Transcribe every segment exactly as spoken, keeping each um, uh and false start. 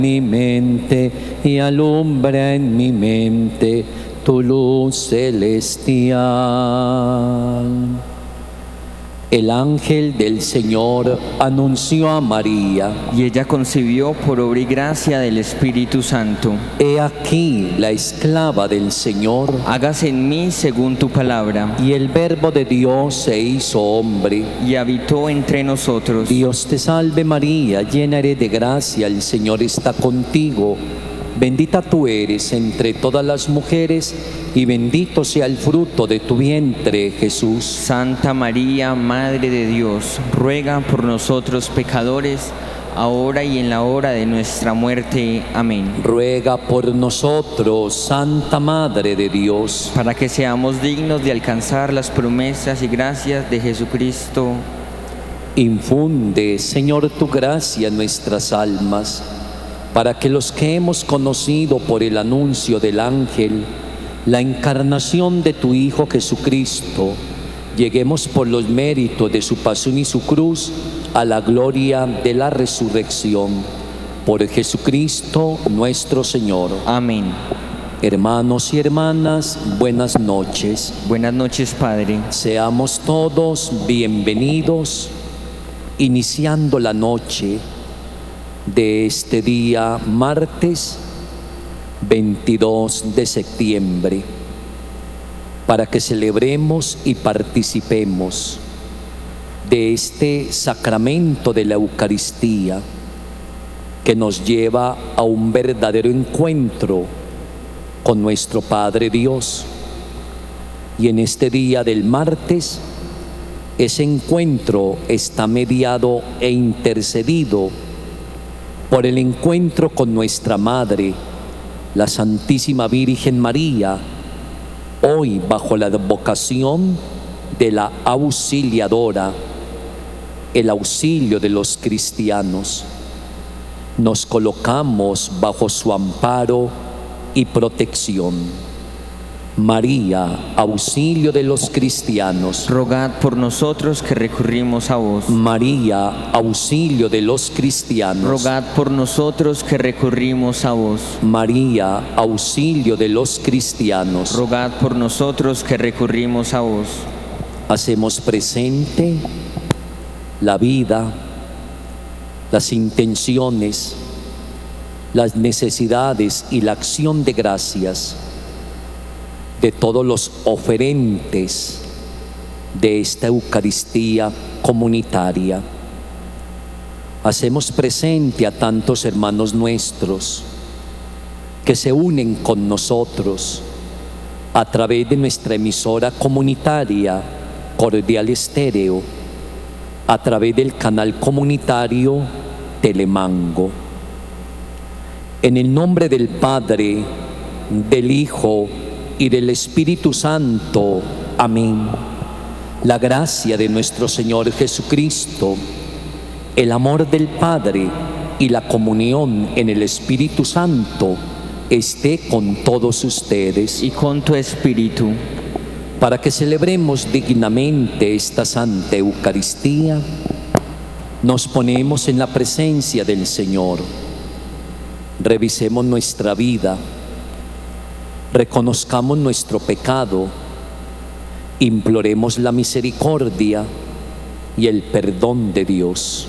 mi mente y alumbra en mi mente tu luz celestial. El ángel del Señor anunció a María, y ella concibió por obra y gracia del Espíritu Santo. He aquí la esclava del Señor, hágase en mí según tu palabra. Y el Verbo de Dios se hizo hombre, y habitó entre nosotros. Dios te salve María, llena eres de gracia, el Señor está contigo. Bendita tú eres entre todas las mujeres, y bendito sea el fruto de tu vientre, Jesús. Santa María, Madre de Dios, ruega por nosotros pecadores, ahora y en la hora de nuestra muerte. Amén. Ruega por nosotros, Santa Madre de Dios, para que seamos dignos de alcanzar las promesas y gracias de Jesucristo. Infunde, Señor, tu gracia en nuestras almas, para que los que hemos conocido por el anuncio del ángel la encarnación de tu Hijo Jesucristo, lleguemos por los méritos de su pasión y su cruz a la gloria de la resurrección. Por Jesucristo nuestro Señor. Amén. Hermanos y hermanas, buenas noches. Buenas noches, Padre. Seamos todos bienvenidos, iniciando la noche de este día martes veintidós de septiembre, para que celebremos y participemos de este sacramento de la Eucaristía que nos lleva a un verdadero encuentro con nuestro Padre Dios. Y en este día del martes, ese encuentro está mediado e intercedido por el encuentro con nuestra Madre, la Santísima Virgen María, hoy bajo la advocación de la Auxiliadora, el auxilio de los cristianos. Nos colocamos bajo su amparo y protección. María, auxilio de los cristianos, rogad por nosotros que recurrimos a vos. María, auxilio de los cristianos, rogad por nosotros que recurrimos a vos. María, auxilio de los cristianos, rogad por nosotros que recurrimos a vos. Hacemos presente la vida, las intenciones, las necesidades y la acción de gracias de todos los oferentes de esta Eucaristía comunitaria. Hacemos presente a tantos hermanos nuestros que se unen con nosotros a través de nuestra emisora comunitaria Cordial Estéreo, a través del canal comunitario Telemango. En el nombre del Padre, del Hijo y del Espíritu Santo. Amén. La gracia de nuestro Señor Jesucristo, el amor del Padre y la comunión en el Espíritu Santo esté con todos ustedes. Y con tu espíritu. Para que celebremos dignamente esta Santa Eucaristía, nos ponemos en la presencia del Señor. Revisemos nuestra vida, reconozcamos nuestro pecado, imploremos la misericordia y el perdón de Dios.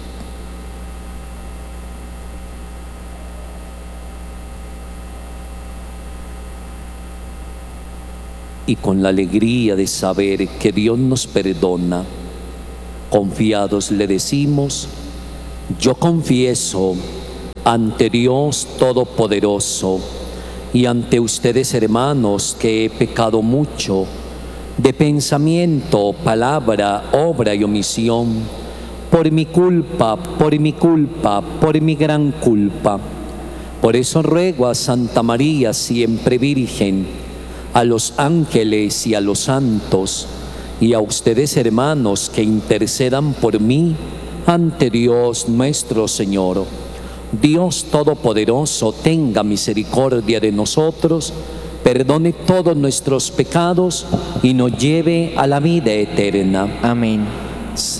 Y con la alegría de saber que Dios nos perdona, confiados le decimos: yo confieso ante Dios Todopoderoso y ante ustedes, hermanos, que he pecado mucho de pensamiento, palabra, obra y omisión, por mi culpa, por mi culpa, por mi gran culpa. Por eso ruego a Santa María, siempre Virgen, a los ángeles y a los santos, y a ustedes, hermanos, que intercedan por mí ante Dios nuestro Señor. Dios Todopoderoso tenga misericordia de nosotros, perdone todos nuestros pecados y nos lleve a la vida eterna. Amén.